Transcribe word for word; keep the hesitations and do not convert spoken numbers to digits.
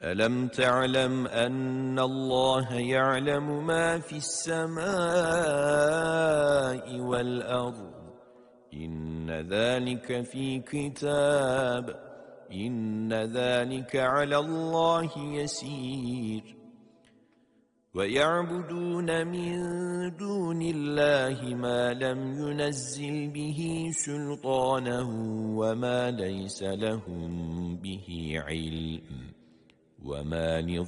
ألم تعلم أن الله يعلم ما في السماء والأرض إن ذلك في كتاب إن ذلك على الله يسير ويعبدون من دون الله ما لم ينزل به سلطانه وما ليس لهم به علم وما